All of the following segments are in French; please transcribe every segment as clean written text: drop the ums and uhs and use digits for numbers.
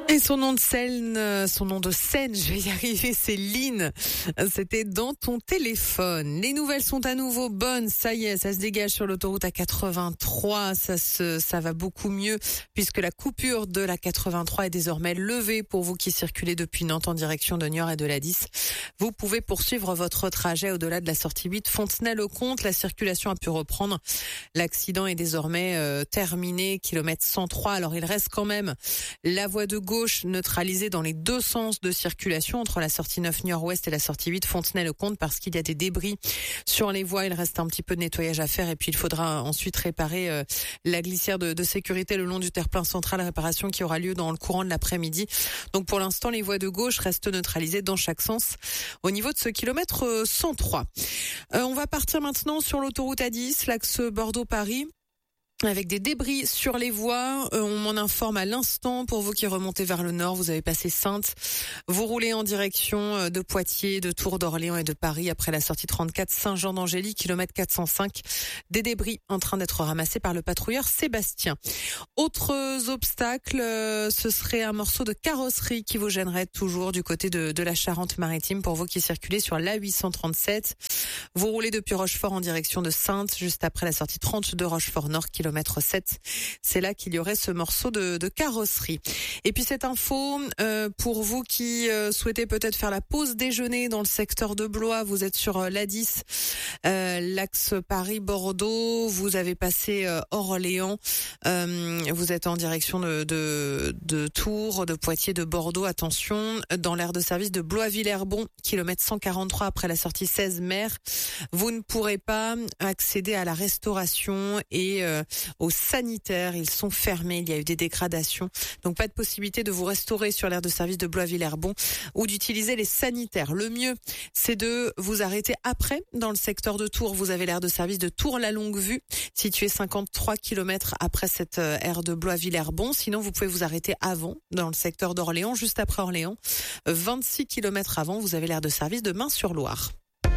Et son nom de scène, je vais y arriver, c'est Lynn. C'était dans ton téléphone. Les nouvelles sont à nouveau bonnes. Ça y est, ça se dégage sur l'autoroute A83. Ça va beaucoup mieux puisque la coupure de la 83 est désormais levée pour vous qui circulez depuis Nantes en direction de Niort et de la 10. Vous pouvez poursuivre votre trajet au-delà de la sortie 8 Fontenay-le-Comte. La circulation a pu reprendre. L'accident est désormais terminé. Kilomètre 103. Alors il reste quand même la voie de gauche neutralisée dans les deux sens de circulation entre la sortie 9 Niort-Ouest et la sortie 8 Fontenay-le-Comte parce qu'il y a des débris sur les voies. Il reste un petit peu de nettoyage à faire et puis il faudra ensuite réparer la glissière de sécurité le long du terre-plein central, réparation qui aura lieu dans le courant de l'après-midi. Donc pour l'instant, les voies de gauche restent neutralisées dans chaque sens au niveau de ce kilomètre 103. On va partir maintenant sur l'autoroute A10, l'axe Bordeaux-Paris. Avec des débris sur les voies, on m'en informe à l'instant. Pour vous qui remontez vers le nord, vous avez passé Saintes. Vous roulez en direction de Poitiers, de Tours, d'Orléans et de Paris après la sortie 34 Saint-Jean-d'Angély, kilomètre 405. Des débris en train d'être ramassés par le patrouilleur Sébastien. Autres obstacles, ce serait un morceau de carrosserie qui vous gênerait toujours du côté de la Charente-Maritime pour vous qui circulez sur l'A837. Vous roulez depuis Rochefort en direction de Saintes, juste après la sortie 30 de Rochefort-Nord, kilomètre 7, c'est là qu'il y aurait ce morceau de carrosserie. Et puis cette info, pour vous qui souhaitez peut-être faire la pause déjeuner dans le secteur de Blois, vous êtes sur l'A10, l'axe Paris-Bordeaux, vous avez passé Orléans, vous êtes en direction de Tours, de Poitiers, de Bordeaux, attention, dans l'aire de service de Blois-Villerbon, kilomètre 143 après la sortie 16 mer, vous ne pourrez pas accéder à la restauration et aux sanitaires, ils sont fermés, il y a eu des dégradations, donc pas de possibilité de vous restaurer sur l'aire de service de Blois-Villerbon ou d'utiliser les sanitaires. Le mieux, c'est de vous arrêter après dans le secteur de Tours. Vous avez l'aire de service de Tours-la-Longue-Vue, située 53 km après cette aire de Blois-Villerbon. Sinon, vous pouvez vous arrêter avant dans le secteur d'Orléans, juste après Orléans. 26 km avant, vous avez l'aire de service de Main-sur-Loire.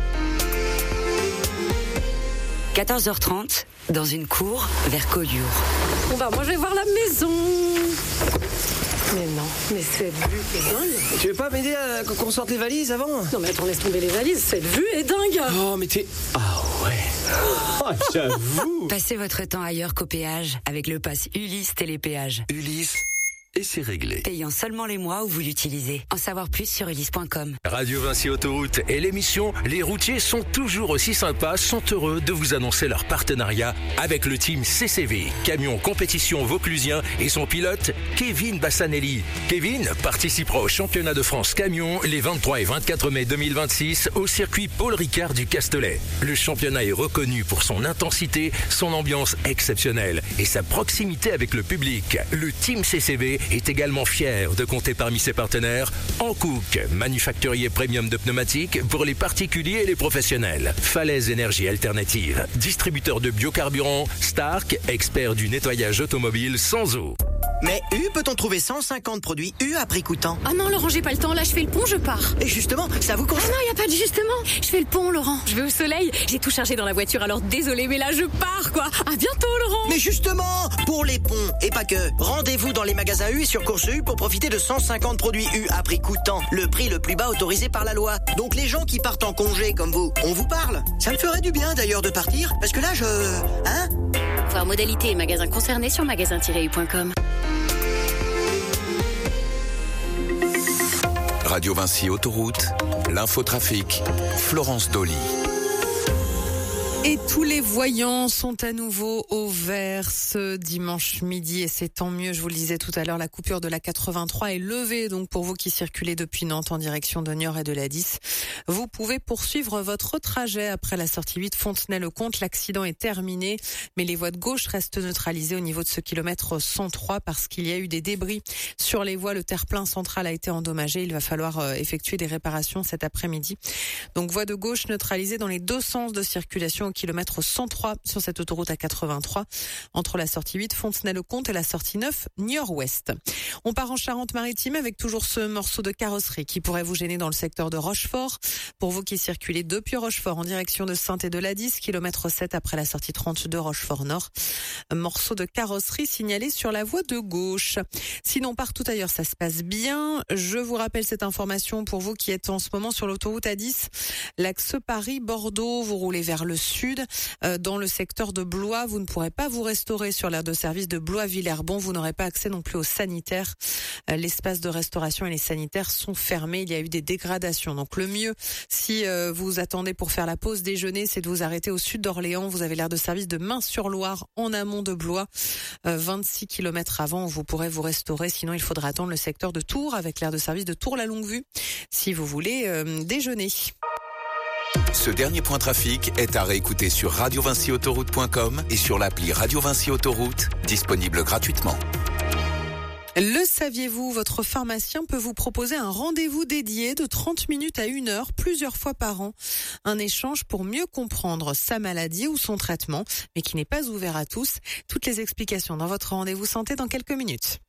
14h30, dans une cour vers Collioure. Bon bah moi je vais voir la maison. Mais non, mais cette vue est dingue. Tu veux pas m'aider à qu'on sorte les valises avant? Non mais attends, laisse tomber les valises, cette vue est dingue. Oh mais t'es... Ah ouais. Oh, j'avoue. Passez votre temps ailleurs qu'au péage avec le pass Ulysse Télépéage. Ulysse, et c'est réglé. Payant seulement les mois où vous l'utilisez. En savoir plus sur ulysse.com. Radio Vinci Autoroute et l'émission Les routiers sont toujours aussi sympas, sont heureux de vous annoncer leur partenariat avec le team CCV, camion compétition vauclusien et son pilote Kevin Bassanelli. Kevin participera au championnat de France camion les 23 et 24 mai 2026 au circuit Paul Ricard du Castellet. Le championnat est reconnu pour son intensité, son ambiance exceptionnelle et sa proximité avec le public. Le team CCV est également fier de compter parmi ses partenaires Hankook, manufacturier premium de pneumatiques pour les particuliers et les professionnels. Falaise Énergie Alternative, distributeur de biocarburants. Stark, expert du nettoyage automobile sans eau. Mais U, peut-on trouver 150 produits U à prix coûtant? Ah non Laurent, j'ai pas le temps, là je fais le pont, je pars. Et justement, ça vous Ah concerne? non, y a pas de justement. Je fais le pont Laurent, je vais au soleil. J'ai tout chargé dans la voiture, alors désolé, mais là je pars quoi. À bientôt Laurent. Mais justement, pour les ponts, et pas que, rendez-vous dans les magasins U et sur Course U pour profiter de 150 produits U à prix coûtant. Le prix le plus bas autorisé par la loi. Donc les gens qui partent en congé comme vous, on vous parle. Ça me ferait du bien d'ailleurs de partir, parce que là Hein? Voir modalités et magasins concernés sur magasin-u.com. Radio Vinci Autoroute, l'infotrafic, Florence Dolly. Et tous les voyants sont à nouveau au vert ce dimanche midi et c'est tant mieux. Je vous le disais tout à l'heure, la coupure de la 83 est levée. Donc pour vous qui circulez depuis Nantes en direction de Niort et de la 10, vous pouvez poursuivre votre trajet après la sortie 8 Fontenay-le-Comte. L'accident est terminé, mais les voies de gauche restent neutralisées au niveau de ce kilomètre 103 parce qu'il y a eu des débris sur les voies. Le terre-plein central a été endommagé. Il va falloir effectuer des réparations cet après-midi. Donc voie de gauche neutralisée dans les deux sens de circulation km 103 sur cette autoroute A83 entre la sortie 8 Fontenay-le-Comte et la sortie 9 Niort-Ouest. On part en Charente-Maritime avec toujours ce morceau de carrosserie qui pourrait vous gêner dans le secteur de Rochefort. Pour vous qui circulez depuis Rochefort en direction de Sainte et de la 10, km 7 après la sortie 32 Rochefort-Nord. Un morceau de carrosserie signalé sur la voie de gauche. Sinon, partout ailleurs, ça se passe bien. Je vous rappelle cette information pour vous qui êtes en ce moment sur l'autoroute A10. L'axe Paris-Bordeaux, vous roulez vers le sud. Dans le secteur de Blois, vous ne pourrez pas vous restaurer sur l'aire de service de Blois-Villerbon. Vous n'aurez pas accès non plus aux sanitaires. L'espace de restauration et les sanitaires sont fermés. Il y a eu des dégradations. Donc le mieux, si vous attendez pour faire la pause déjeuner, c'est de vous arrêter au sud d'Orléans. Vous avez l'aire de service de Main-sur-Loire en amont de Blois. 26 km avant, vous pourrez vous restaurer. Sinon, il faudra attendre le secteur de Tours avec l'aire de service de Tours-la-Longue-Vue si vous voulez déjeuner. Ce dernier point trafic est à réécouter sur radiovincyautoroute.com et sur l'appli Radio Vinci Autoroute, disponible gratuitement. Le saviez-vous, votre pharmacien peut vous proposer un rendez-vous dédié de 30 minutes à 1 heure plusieurs fois par an. Un échange pour mieux comprendre sa maladie ou son traitement, mais qui n'est pas ouvert à tous. Toutes les explications dans votre rendez-vous santé dans quelques minutes.